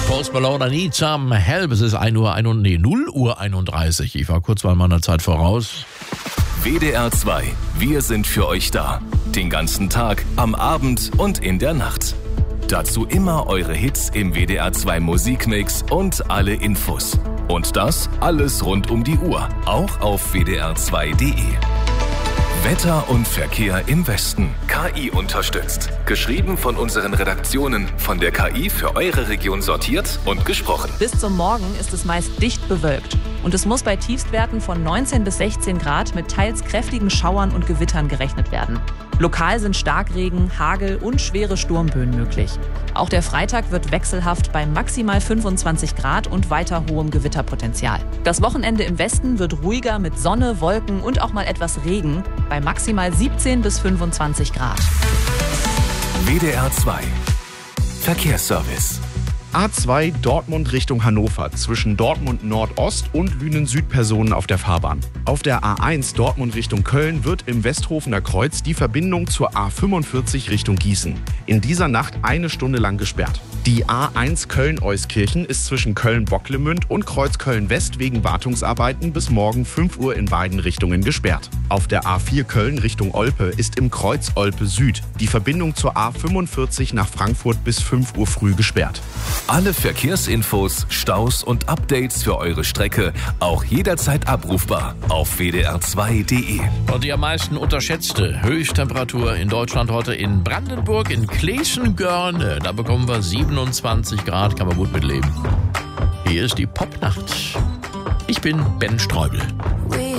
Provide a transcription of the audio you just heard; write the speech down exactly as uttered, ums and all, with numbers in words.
Post Malone, I need some help. Es ist ein Uhr, ein, nee, null Uhr einunddreißig. Ich war kurz mal meiner Zeit voraus. W D R zwei. Wir sind für euch da. Den ganzen Tag, am Abend und in der Nacht. Dazu immer eure Hits im W D R zwei Musikmix und alle Infos. Und das alles rund um die Uhr, auch auf w d r zwei punkt d e. Wetter und Verkehr im Westen. K I unterstützt. Geschrieben von unseren Redaktionen, von der K I für eure Region sortiert und gesprochen. Bis zum Morgen ist es meist dicht bewölkt. Und es muss bei Tiefstwerten von neunzehn bis sechzehn Grad mit teils kräftigen Schauern und Gewittern gerechnet werden. Lokal sind Starkregen, Hagel und schwere Sturmböen möglich. Auch der Freitag wird wechselhaft bei maximal fünfundzwanzig Grad und weiter hohem Gewitterpotenzial. Das Wochenende im Westen wird ruhiger mit Sonne, Wolken und auch mal etwas Regen bei maximal siebzehn bis fünfundzwanzig Grad. W D R zwei. Verkehrsservice. A zwei Dortmund Richtung Hannover, zwischen Dortmund Nordost und Lünen Süd Personen auf der Fahrbahn. Auf der A eins Dortmund Richtung Köln wird im Westhofener Kreuz die Verbindung zur A fünfundvierzig Richtung Gießen in dieser Nacht eine Stunde lang gesperrt. Die A eins Köln-Euskirchen ist zwischen Köln-Bocklemünd und Kreuz Köln-West wegen Wartungsarbeiten bis morgen fünf Uhr in beiden Richtungen gesperrt. Auf der A vier Köln Richtung Olpe ist im Kreuz Olpe Süd die Verbindung zur A fünfundvierzig nach Frankfurt bis fünf Uhr früh gesperrt. Alle Verkehrsinfos, Staus und Updates für eure Strecke auch jederzeit abrufbar auf w d r zwei punkt d e. Und die am meisten unterschätzte Höchsttemperatur in Deutschland heute in Brandenburg, in Kleeschen-Görne. Da bekommen wir siebenundzwanzig Grad, kann man gut mitleben. Hier ist die Popnacht. Ich bin Ben Streubel.